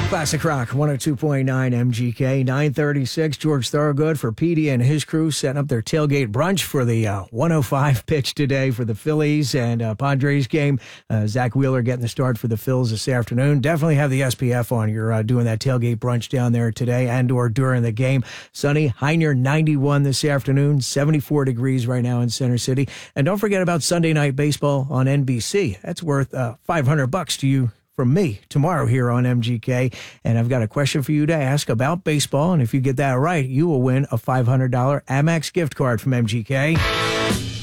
Classic Rock 102.9 MGK 936. George Thorogood for Petey and his crew setting up their tailgate brunch for the 105 pitch today for the Phillies and Padres game. Zach Wheeler getting the start for the Phils this afternoon. Definitely have the SPF on. You're doing that tailgate brunch down there today and or during the game. Sunny, high near 91 this afternoon, 74 degrees right now in Center City. And don't forget about Sunday Night Baseball on NBC. That's worth $500 to you from me tomorrow here on MGK. And I've got a question for you to ask about baseball. And if you get that right, you will win a $500 Amex gift card from MGK.